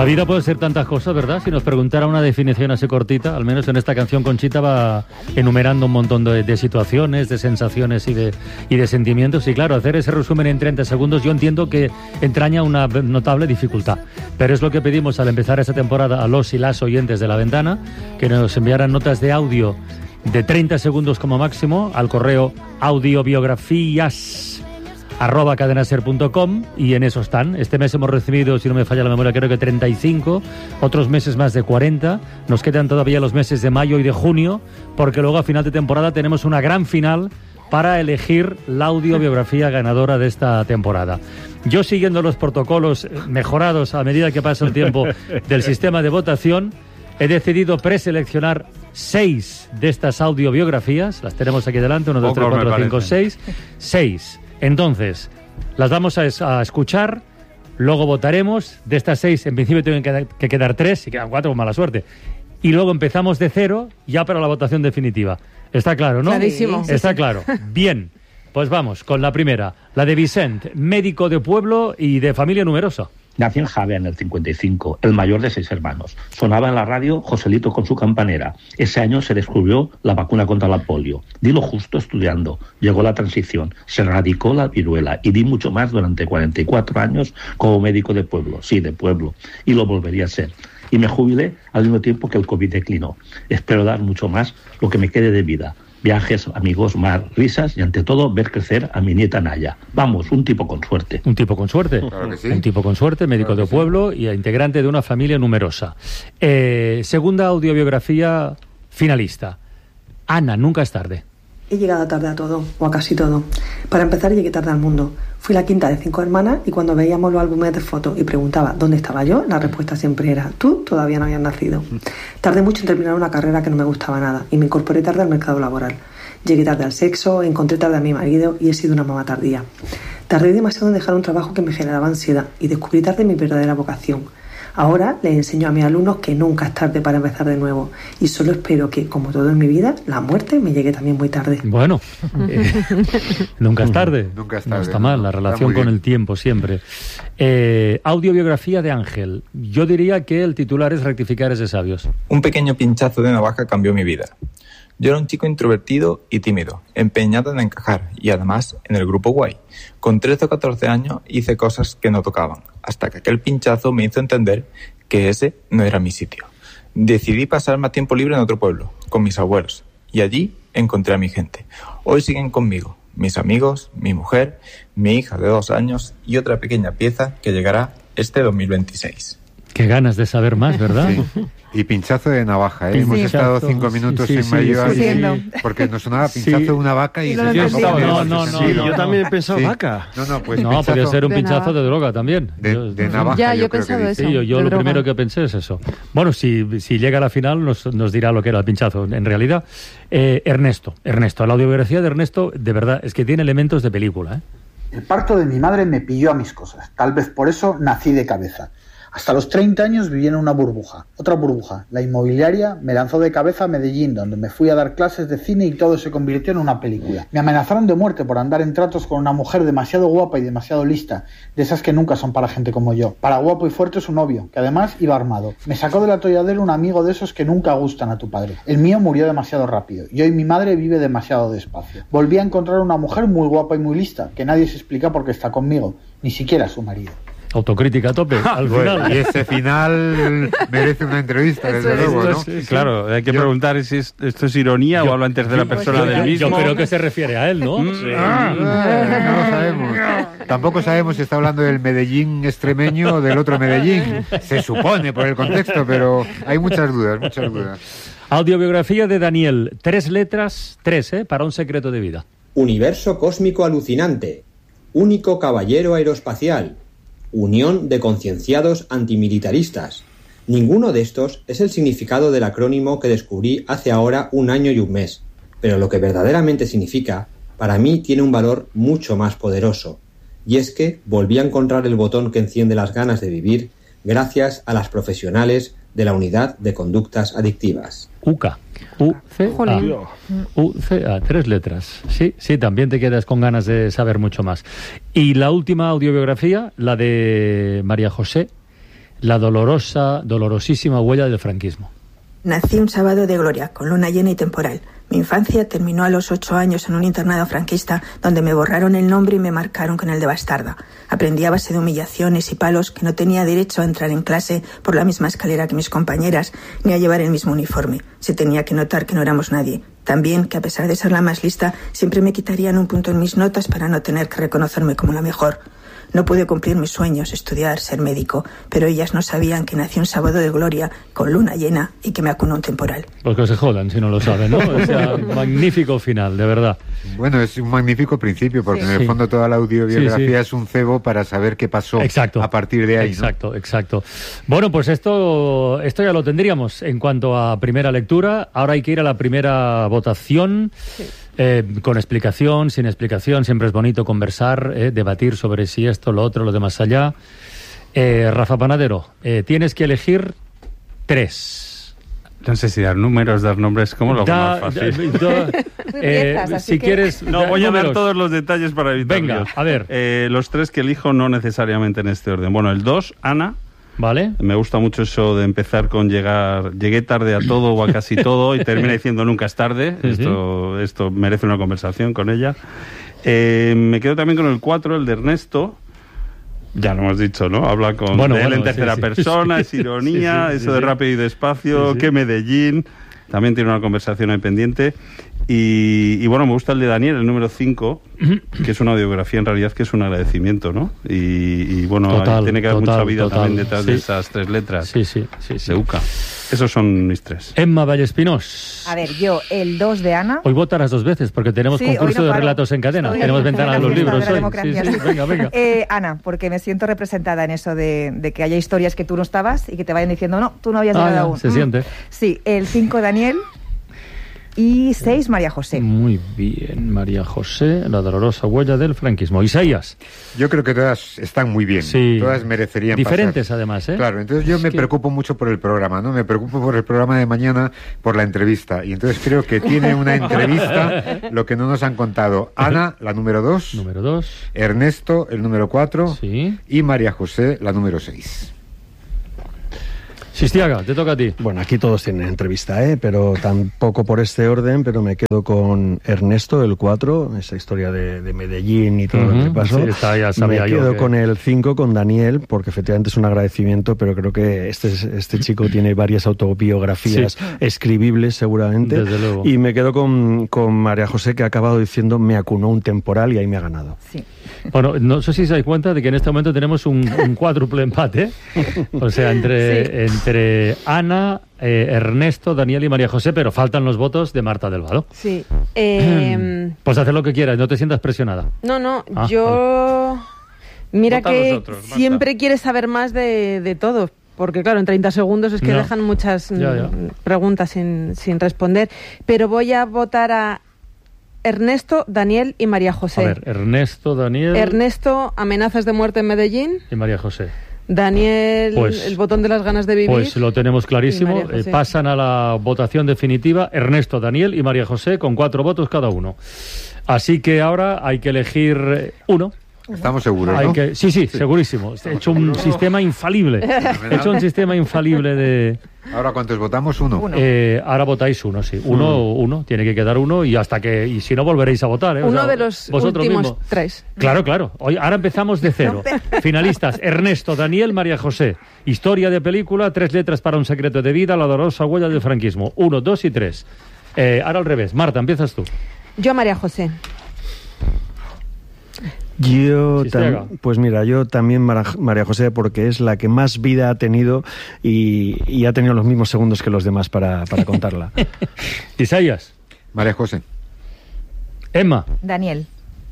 La vida puede ser tantas cosas, ¿verdad? Si nos preguntara una definición así cortita, al menos en esta canción Conchita va enumerando un montón de situaciones, de sensaciones y de sentimientos. Y claro, hacer ese resumen en 30 segundos yo entiendo que entraña una notable dificultad. Pero es lo que pedimos al empezar esta temporada a los y las oyentes de La Ventana, que nos enviaran notas de audio de 30 segundos como máximo al correo audiobiografías@cadenaser.com, y en eso están. Este mes hemos recibido, si no me falla la memoria, creo que 35, otros meses más de 40. Nos quedan todavía los meses de mayo y de junio, porque luego a final de temporada tenemos una gran final para elegir la audiobiografía ganadora de esta temporada. Yo, siguiendo los protocolos mejorados a medida que pasa el tiempo del sistema de votación, he decidido preseleccionar 6 de estas audiobiografías. Las tenemos aquí delante, 1, 2, 3, 4, 5, 6. 6. Entonces, las vamos a escuchar, luego votaremos. De estas 6, en principio tienen que quedar 3, si quedan 4, con mala suerte. Y luego empezamos de 0, ya para la votación definitiva. Está claro, ¿no? Clarísimo. Está claro. Bien, pues vamos con la primera, la de Vicent, médico de pueblo y de familia numerosa. Nací en Jave en el 55, el mayor de 6 hermanos. Sonaba en la radio Joselito con su campanera. Ese año se descubrió la vacuna contra la polio. Di lo justo estudiando. Llegó la transición, se erradicó la viruela y di mucho más durante 44 años como médico de pueblo. Sí, de pueblo. Y lo volvería a ser. Y me jubilé al mismo tiempo que el COVID declinó. Espero dar mucho más lo que me quede de vida. Viajes, amigos, mar, risas y ante todo ver crecer a mi nieta Naya. Vamos, un tipo con suerte. Un tipo con suerte. Claro que sí. Un tipo con suerte, médico de pueblo y integrante de una familia numerosa. Segunda audiobiografía finalista. Ana, nunca es tarde. He llegado tarde a todo, o a casi todo. Para empezar, llegué tarde al mundo. Fui la quinta de 5 hermanas y cuando veíamos los álbumes de fotos y preguntaba ¿dónde estaba yo?, la respuesta siempre era tú todavía no habías nacido. Tardé mucho en terminar una carrera que no me gustaba nada y me incorporé tarde al mercado laboral. Llegué tarde al sexo, encontré tarde a mi marido y he sido una mamá tardía. Tardé demasiado en dejar un trabajo que me generaba ansiedad y descubrí tarde mi verdadera vocación. Ahora les enseño a mis alumnos que nunca es tarde para empezar de nuevo y solo espero que, como todo en mi vida, la muerte me llegue también muy tarde. Bueno, nunca es tarde. Nunca es tarde. No está mal, la relación con el tiempo siempre. Audiobiografía de Ángel. Yo diría que el titular es Rectificar es de sabios. Un pequeño pinchazo de navaja cambió mi vida. Yo era un chico introvertido y tímido, empeñado en encajar y además en el grupo guay. Con 13 o 14 años hice cosas que no tocaban, hasta que aquel pinchazo me hizo entender que ese no era mi sitio. Decidí pasar más tiempo libre en otro pueblo, con mis abuelos, y allí encontré a mi gente. Hoy siguen conmigo, mis amigos, mi mujer, mi hija de 2 años y otra pequeña pieza que llegará este 2026. Qué ganas de saber más, ¿verdad? Sí. Y pinchazo de navaja, ¿eh? Sí. Hemos estado Pinchazo, 5 minutos sí, en sí, mayo sí, porque nos sonaba pinchazo de una vaca y... No, yo también he pensado vaca. Pues no, pinchazo podría ser un pinchazo de droga también. de navaja. Ya, yo he creo que pensado dice. eso. Sí, yo de lo droga. primero que pensé es eso. Bueno, si llega a la final nos dirá lo que era el pinchazo. En realidad, Ernesto, la audiobiografía de Ernesto, de verdad, es que tiene elementos de película, ¿eh? El parto de mi madre me pilló a mis cosas. Tal vez por eso nací de cabeza. Hasta los 30 años viví en una burbuja. Otra burbuja, la inmobiliaria, me lanzó de cabeza a Medellín, donde me fui a dar clases de cine y todo se convirtió en una película. Me amenazaron de muerte por andar en tratos con una mujer demasiado guapa y demasiado lista, de esas que nunca son para gente como yo. Para guapo y fuerte su novio, que además iba armado. Me sacó del atolladero un amigo de esos que nunca gustan a tu padre. El mío murió demasiado rápido y hoy mi madre vive demasiado despacio. Volví a encontrar una mujer muy guapa y muy lista, que nadie se explica por qué está conmigo, ni siquiera su marido. Autocrítica a tope, al Bueno, final. y ese final merece una entrevista, desde luego, ¿no? Claro, hay que preguntar si esto es ironía o habla en tercera persona del mismo. Yo creo que se refiere a él, ¿no? No lo sabemos. Tampoco sabemos si está hablando del Medellín extremeño o del otro Medellín. Se supone por el contexto, pero hay muchas dudas, muchas dudas. Audiobiografía de Daniel. 3 letras, 3, para un secreto de vida. Universo cósmico alucinante. Único caballero aeroespacial. Unión de concienciados antimilitaristas. Ninguno de estos es el significado del acrónimo que descubrí hace ahora 1 año y 1 mes, pero lo que verdaderamente significa, para mí tiene un valor mucho más poderoso, y es que volví a encontrar el botón que enciende las ganas de vivir gracias a las profesionales de la Unidad de Conductas Adictivas. UCA. UCA, 3 letras. Sí, también te quedas con ganas de saber mucho más. Y la última audiobiografía, la de María José, la dolorosísima huella del franquismo. Nací un sábado de gloria, con luna llena y temporal. Mi infancia terminó a los 8 años en un internado franquista donde me borraron el nombre y me marcaron con el de bastarda. Aprendí a base de humillaciones y palos que no tenía derecho a entrar en clase por la misma escalera que mis compañeras, ni a llevar el mismo uniforme. Se tenía que notar que no éramos nadie. También que a pesar de ser la más lista, siempre me quitarían un punto en mis notas para no tener que reconocerme como la mejor. No pude cumplir mis sueños, estudiar, ser médico, pero ellas no sabían que nací un sábado de gloria, con luna llena, y que me acunó un temporal. Pues que se jodan si no lo saben, ¿no? O sea, magnífico final, de verdad. Bueno, es un magnífico principio, porque en el fondo toda la audiobiografía es un cebo para saber qué pasó a partir de ahí, ¿no? Exacto. Bueno, pues esto ya lo tendríamos en cuanto a primera lectura. Ahora hay que ir a la primera votación. Sí. Con explicación, sin explicación, siempre es bonito conversar, debatir sobre si esto, lo otro, lo de más allá. Rafa Panadero, tienes que elegir 3. No sé si dar números, dar nombres, ¿cómo lo hago más fácil? Si quieres... No, voy a dar todos los detalles para evitar. Venga, a ver. Los 3 que elijo no necesariamente en este orden. Bueno, el 2, Ana. Vale. Me gusta mucho eso de empezar con llegué tarde a todo o a casi todo y termina diciendo nunca es tarde. Esto merece una conversación con ella. Me quedo también con el 4, el de Ernesto. Ya lo hemos dicho, ¿no? Habla con él en tercera persona, es ironía, eso de rápido y despacio, que Medellín. También tiene una conversación ahí pendiente. Y bueno, me gusta el de Daniel, el número 5, que es una audiografía en realidad que es un agradecimiento, ¿no? Y bueno, tiene que haber mucha vida también detrás de esas 3 letras. Sí. De UCA. Esos son mis 3. Emma Vallespinós. A ver, yo, el 2 de Ana. Hoy votarás 2 veces, porque tenemos concurso de relatos en cadena. Tenemos ventana de los libros hoy. Venga. Ana, porque me siento representada en eso de que haya historias que tú no estabas y que te vayan diciendo, no, tú no habías llegado aún. Se siente. Sí, el 5, Daniel. Y 6, María José. Muy bien, María José, la dolorosa huella del franquismo. Isaías. Yo creo que todas están muy bien. Sí. Todas merecerían diferentes pasar. Además, ¿eh? Claro, entonces yo me preocupo mucho por el programa, ¿no? Me preocupo por el programa de mañana, por la entrevista. Y entonces creo que tiene una entrevista lo que no nos han contado. Ana, la número 2. Número 2. Ernesto, el número 4. Sí. Y María José, la número 6. Sistiaga, te toca a ti. Bueno, aquí todos tienen entrevista, pero tampoco por este orden, pero me quedo con Ernesto, el 4, esa historia de Medellín y todo lo que pasó. Sí, me quedo con el 5, con Daniel, porque efectivamente es un agradecimiento, pero creo que este chico tiene varias autobiografías escribibles seguramente. Desde luego. Y me quedo con María José, que ha acabado diciendo me acunó un temporal y ahí me ha ganado. Sí. Bueno, no sé si se dais cuenta de que en este momento tenemos un cuádruple empate, o sea, entre Ana, Ernesto, Daniel y María José, pero faltan los votos de Marta del Vado. Sí. Pues haz lo que quieras, no te sientas presionada. No, yo... Vale. Mira Vota que vosotros, siempre quieres saber más de todo, porque claro, en 30 segundos es que dejan muchas preguntas sin responder, pero voy a votar a Ernesto, Daniel y María José. A ver, Ernesto, Daniel... Ernesto, amenazas de muerte en Medellín. Y María José. Daniel, pues, el botón de las ganas de vivir. Pues lo tenemos clarísimo. Pasan a la votación definitiva Ernesto, Daniel y María José con 4 votos cada uno. Así que ahora hay que elegir uno. Estamos seguros, ¿no? Sí, segurísimo. He hecho un sistema infalible. De... ¿Ahora cuántos votamos? ¿Uno? Ahora votáis uno, sí. Uno. Tiene que quedar uno y si no volveréis a votar. Uno de los últimos mismos. 3. Claro. Ahora empezamos de 0. Finalistas: Ernesto, Daniel, María José. Historia de película, 3 letras para un secreto de vida, la dolorosa huella del franquismo. 1, 2 y 3. Ahora al revés. Marta, empiezas tú. Yo, María José. Pues mira, yo también María José, porque es la que más vida ha tenido y ha tenido los mismos segundos que los demás para contarla. Isaías. María José. Emma. Daniel.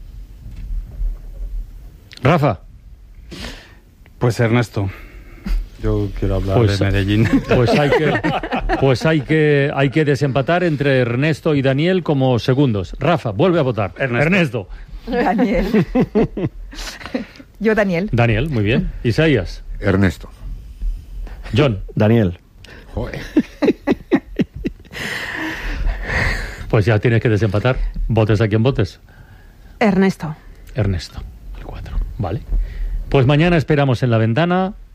Rafa. Pues Ernesto. Yo quiero hablar de Medellín. Pues hay que desempatar entre Ernesto y Daniel como segundos. Rafa, vuelve a votar. Ernesto. Daniel. Yo, Daniel. Daniel, muy bien. Isaías. Ernesto. John. Daniel. Joder. Pues ya tienes que desempatar. Votes a quien votes. Ernesto. El 4. Vale. Pues mañana esperamos en la ventana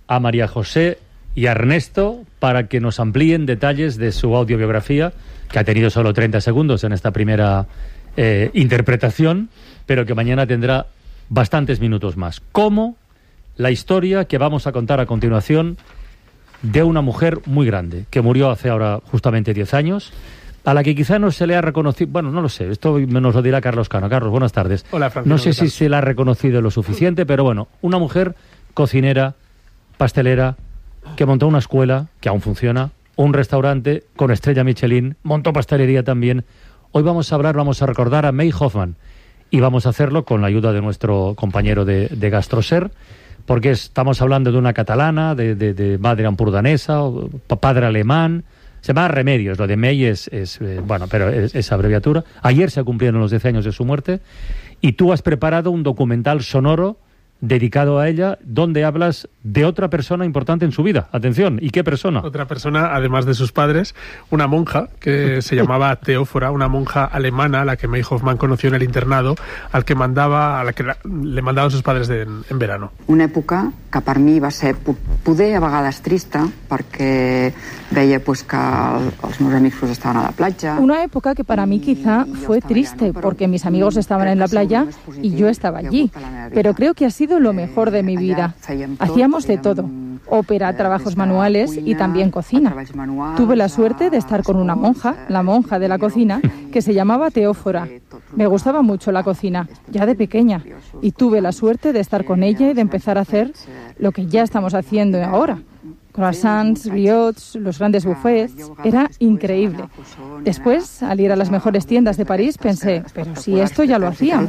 a María José y a Ernesto para que nos amplíen detalles de su autobiografía, que ha tenido solo 30 segundos en esta primera interpretación, pero que mañana tendrá bastantes minutos más. Como la historia que vamos a contar a continuación de una mujer muy grande, que murió hace ahora justamente 10 años, a la que quizá no se le ha reconocido, bueno, no lo sé, esto nos lo dirá Carlos Cano. Carlos, buenas tardes. Hola, Francisco. No sé si se la ha reconocido lo suficiente, pero bueno, una mujer cocinera, pastelera, que montó una escuela, que aún funciona, un restaurante con estrella Michelin, montó pastelería también. Hoy vamos a recordar a May Hoffman, y vamos a hacerlo con la ayuda de nuestro compañero de Gastroser, porque estamos hablando de una catalana, de madre ampurdanesa, padre alemán. Se llama Remedios, lo de May bueno, pero es abreviatura. Ayer se cumplieron los 10 años de su muerte y tú has preparado un documental sonoro dedicado a ella, donde hablas de otra persona importante en su vida. Atención, ¿y qué persona? Otra persona, además de sus padres, una monja que se llamaba Teófora, una monja alemana a la que May Hoffman conoció en el internado, a la que le mandaban sus padres en verano. Una època que per mi va ser poder a vegades trista, perquè veia pues, que els meus amics pues, estaven a la platja. Una época que para mí quizá fue triste, porque mis amigos estaban en la playa y yo estaba allí. Pero creo que ha sido lo mejor de mi vida. Hacíamos de todo: ópera, trabajos manuales y también cocina. Tuve la suerte de estar con una monja, la monja de la cocina, que se llamaba Teófora. Me gustaba mucho la cocina, ya de pequeña, y tuve la suerte de estar con ella y de empezar a hacer lo que ya estamos haciendo ahora. Croissants, brioches, los grandes buffets. Era increíble. Después, al ir a las mejores tiendas de París, pensé, pero si esto ya lo hacíamos.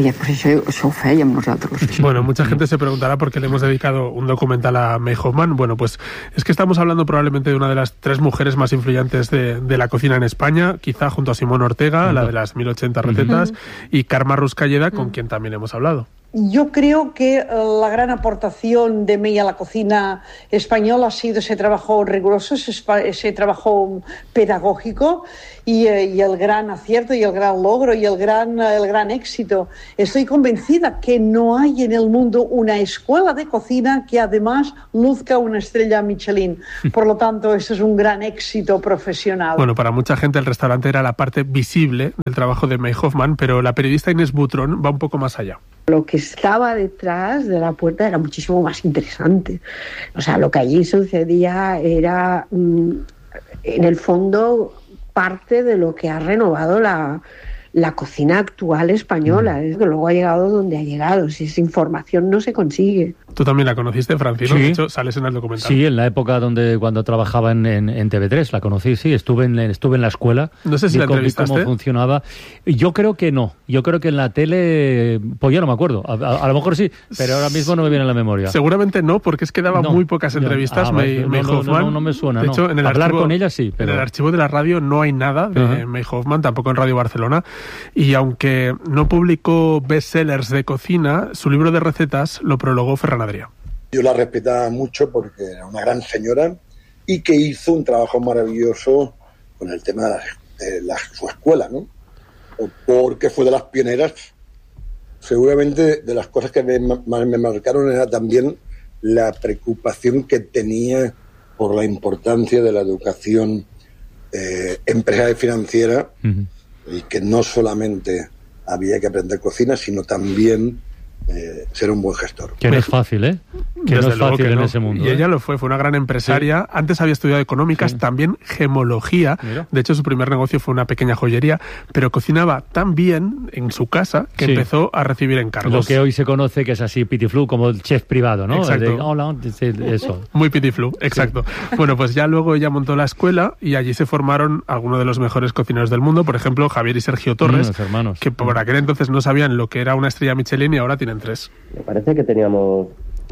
Bueno, mucha gente se preguntará por qué le hemos dedicado un documental a May Hoffman. Bueno, pues es que estamos hablando probablemente de una de las 3 mujeres más influyentes de la cocina en España, quizá junto a Simón Ortega, la de las 1080 recetas, y Carme Ruscalleda, con quien también hemos hablado. Yo creo que la gran aportación de May a la cocina española ha sido ese trabajo riguroso, ese trabajo pedagógico y el gran acierto y el gran logro y el gran éxito. Estoy convencida que no hay en el mundo una escuela de cocina que además luzca una estrella Michelin. Por lo tanto, eso es un gran éxito profesional. Bueno, para mucha gente el restaurante era la parte visible del trabajo de May Hoffman, pero la periodista Inés Butrón va un poco más allá. Lo que estaba detrás de la puerta era muchísimo más interesante. O sea, lo que allí sucedía era, en el fondo, parte de lo que ha renovado la cocina actual española. Es que luego ha llegado donde ha llegado. Si esa información no se consigue. Tú también la conociste, Francino, sí. De hecho sales en el documental. Sí, en la época cuando trabajaba en TV3, la conocí, sí, estuve en la escuela. No sé si la entrevistaste. Cómo funcionaba. Yo creo que no, yo creo que en la tele, pues ya no me acuerdo, a lo mejor sí, pero ahora mismo no me viene a la memoria. Seguramente no, porque es que daba muy pocas entrevistas May Hoffman. No me suena, de hecho, en el hablar archivo, con ella sí. Pero... En el archivo de la radio no hay nada de May Hoffman, tampoco en Radio Barcelona, y aunque no publicó bestsellers de cocina, su libro de recetas lo prologó Ferran Adrià. Yo la respetaba mucho porque era una gran señora y que hizo un trabajo maravilloso con el tema de su escuela, ¿no? Porque fue de las pioneras. Seguramente de las cosas que me marcaron era también la preocupación que tenía por la importancia de la educación empresarial y financiera, y que no solamente había que aprender cocina, sino también ser un buen gestor. Que no es fácil, ¿eh? Que no es fácil en ese mundo. Y ella lo fue una gran empresaria. Sí. Antes había estudiado económicas, también gemología. Mira. De hecho, su primer negocio fue una pequeña joyería, pero cocinaba tan bien en su casa que empezó a recibir encargos. Lo que hoy se conoce que es así, pitiflu, como el chef privado, ¿no? Exacto. Hola, eso. Muy pitiflu, exacto. Sí. Bueno, pues ya luego ella montó la escuela y allí se formaron algunos de los mejores cocineros del mundo, por ejemplo, Javier y Sergio Torres, los hermanos. Que por aquel entonces no sabían lo que era una estrella Michelin y ahora tienen 3. Me parece que teníamos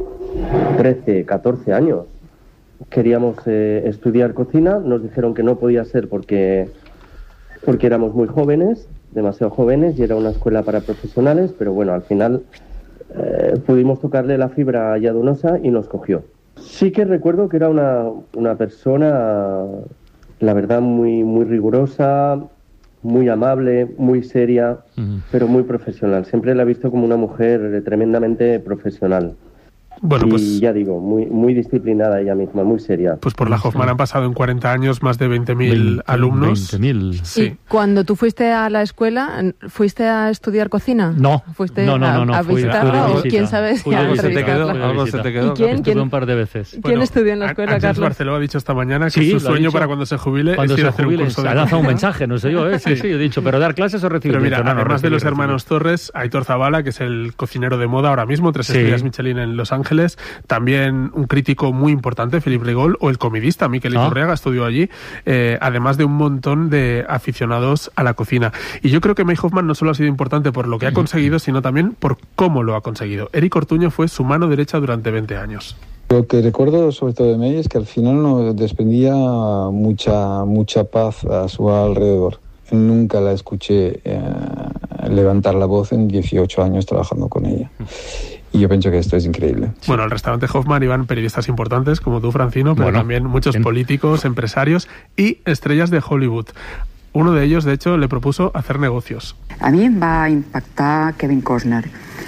13, 14 años. Queríamos estudiar cocina, nos dijeron que no podía ser porque éramos muy jóvenes, demasiado jóvenes, y era una escuela para profesionales, pero bueno, al final pudimos tocarle la fibra a Donosa y nos cogió. Sí que recuerdo que era una persona, la verdad, muy, muy rigurosa, muy amable, muy seria, pero muy profesional. Siempre la he visto como una mujer tremendamente profesional. Bueno, pues, y ya digo, muy disciplinada ella misma, muy seria. Pues por la Hoffman han pasado en 40 años más de 20.000 alumnos. 20.000. Sí. ¿Y cuando tú fuiste a la escuela, fuiste a estudiar cocina? No. ¿Fuiste no, a visitarla o quién sabe si algo se te quedó? ¿Y quién? Estuve un par de veces. ¿Quién estudió en la escuela, Ángeles Carlos? Barceló ha dicho esta mañana que su sueño para cuando se jubile es ir a hacer un curso de ha lanzado un mensaje, no sé yo, Sí, he dicho, pero dar clases o recibir. Pero mira, además de los hermanos Torres, Aitor Zabala, que es el cocinero de moda ahora mismo, 3 estrellas Michelin en Los Ángeles, también un crítico muy importante, Philippe Rigol, o el comidista, Miquel Iturriaga, estudió allí, además de un montón de aficionados a la cocina. Y yo creo que May Hoffman no solo ha sido importante por lo que ha conseguido, sino también por cómo lo ha conseguido. Eric Ortuño fue su mano derecha durante 20 años. Lo que recuerdo sobre todo de May es que al final nos desprendía mucha paz a su alrededor. Nunca la escuché levantar la voz en 18 años trabajando con ella. Y yo pienso que esto es increíble. Bueno, al restaurante Hoffman iban periodistas importantes como tú, Francino, pero también muchos políticos, empresarios y estrellas de Hollywood. Uno de ellos, de hecho, le propuso hacer negocios. A mi em va impactar Kevin Costner,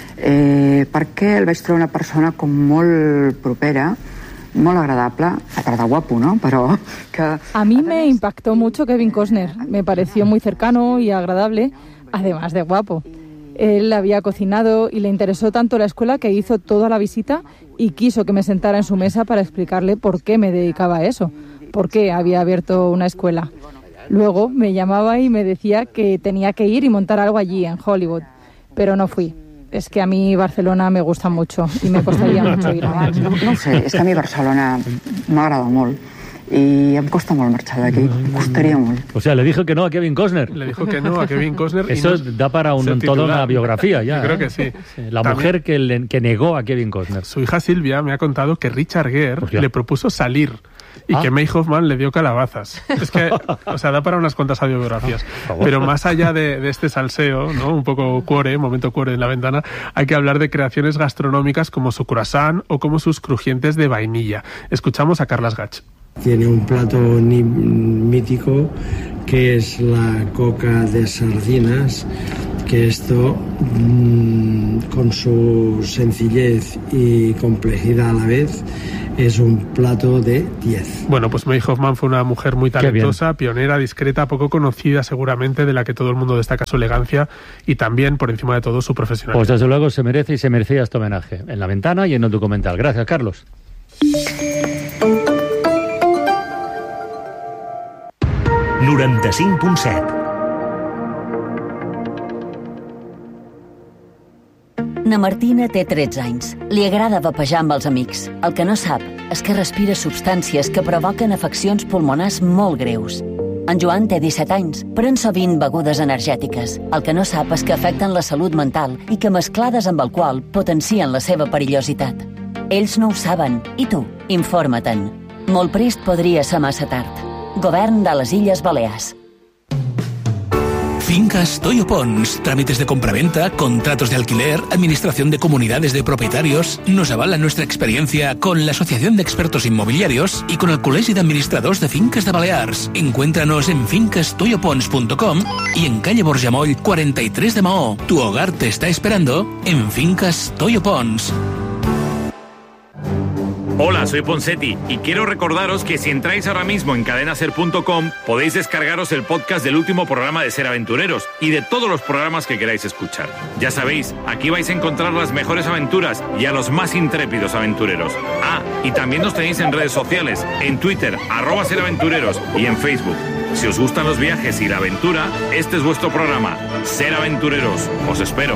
perquè el vaig trobar una persona com molt propera, molt agradable, a part de guapo, ¿no? Pero que... A mí me impactó mucho Kevin Costner. Me pareció muy cercano y agradable, además de guapo. Él había cocinado y le interesó tanto la escuela que hizo toda la visita y quiso que me sentara en su mesa para explicarle por qué me dedicaba a eso, por qué había abierto una escuela. Luego me llamaba y me decía que tenía que ir y montar algo allí, en Hollywood, pero no fui. És que a mi Barcelona me gusta mucho y me costaría mucho ir. No sé, és que a mi Barcelona m'agrada molt y em costa molt marxar d'aquí, costaría molt. O sea, le dijo que no a Kevin Costner. Le dijo que no a Kevin Costner. Eso da para toda una biografía ya. Yo creo que sí. La mujer que negó a Kevin Costner. Su hija Silvia me ha contado que Richard Gere le propuso salir y que May Hoffman le dio calabazas. Es que, o sea, da para unas cuantas audiografías. Pero más allá de este salseo, ¿no? Un poco cuore, momento cuore en la ventana, hay que hablar de creaciones gastronómicas como su croissant o como sus crujientes de vainilla. Escuchamos a Carles Gach. Tiene un plato mítico que es la coca de sardinas, que esto, con su sencillez y complejidad a la vez, es un plato de 10. Bueno, pues May Hoffman fue una mujer muy talentosa, pionera, discreta, poco conocida seguramente, de la que todo el mundo destaca su elegancia y también, por encima de todo, su profesionalidad. Pues desde luego se merece y se merecía este homenaje en La Ventana y en el documental. Gracias, Carlos. 95.7. Na Martina té 13 anys. Li agrada vapejar amb els amics. El que no sap és que respira substàncies que provoquen afeccions pulmonars molt greus. En Joan té 17 anys, pren sovint begudes energètiques. El que no sap és que afecten la salut mental i que mesclades amb alcohol potencien la seva perillositat. Ells no ho saben. I tu? Informa-te'n. Molt prest podria ser massa tard. Govern de les Illes Balears. Fincas Toyo Pons, trámites de compraventa, contratos de alquiler, administración de comunidades de propietarios. Nos avala nuestra experiencia con la Asociación de Expertos Inmobiliarios y con el Colegio de Administradors de Finques de Balears. Encuéntranos en fincastoyopons.com y en calle Borjamoll 43 de Maó. Tu hogar te está esperando en Fincas Toyo Pons. Hola, soy Ponsetti y quiero recordaros que si entráis ahora mismo en cadenaser.com podéis descargaros el podcast del último programa de Ser Aventureros y de todos los programas que queráis escuchar. Ya sabéis, aquí vais a encontrar las mejores aventuras y a los más intrépidos aventureros. Ah, y también nos tenéis en redes sociales, en Twitter, @seraventureros y en Facebook. Si os gustan los viajes y la aventura, este es vuestro programa. Ser Aventureros. Os espero.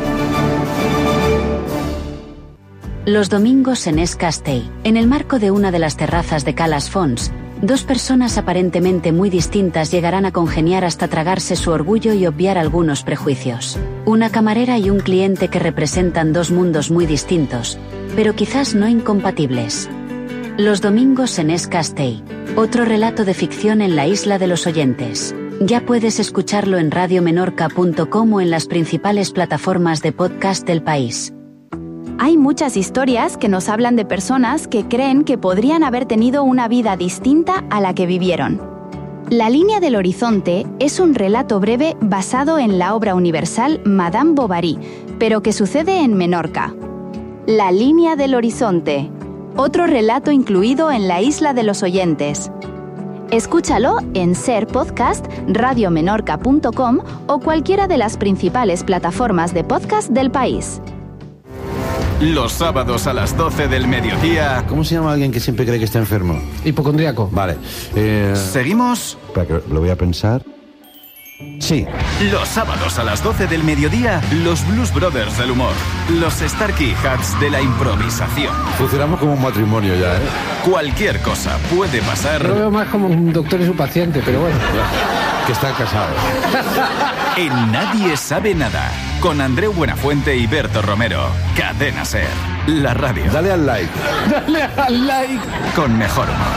Los domingos en Es Castell, en el marco de una de las terrazas de Calas Fons, dos personas aparentemente muy distintas llegarán a congeniar hasta tragarse su orgullo y obviar algunos prejuicios. Una camarera y un cliente que representan dos mundos muy distintos, pero quizás no incompatibles. Los domingos en Es Castell, otro relato de ficción en la isla de los oyentes. Ya puedes escucharlo en radiomenorca.com o en las principales plataformas de podcast del país. Hay muchas historias que nos hablan de personas que creen que podrían haber tenido una vida distinta a la que vivieron. La línea del horizonte es un relato breve basado en la obra universal Madame Bovary, pero que sucede en Menorca. La línea del horizonte. Otro relato incluido en la Isla de los Oyentes. Escúchalo en Ser Podcast, radiomenorca.com o cualquiera de las principales plataformas de podcast del país. Los sábados a las 12 del mediodía. ¿Cómo se llama alguien que siempre cree que está enfermo? Hipocondríaco. Vale. ¿Seguimos? Espera, que lo voy a pensar. Sí. Los sábados a las 12 del mediodía, los Blues Brothers del humor. Los Starkey Hats de la improvisación. Funcionamos como un matrimonio ya, ¿eh? Cualquier cosa puede pasar. Yo lo veo más como un doctor y su paciente, pero bueno. Que están casados. En Nadie Sabe Nada, con Andreu Buenafuente y Berto Romero. Cadena Ser, la radio. Dale al like. Dale al like. Con mejor humor.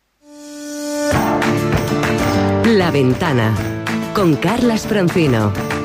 La Ventana, con Carlas Francino.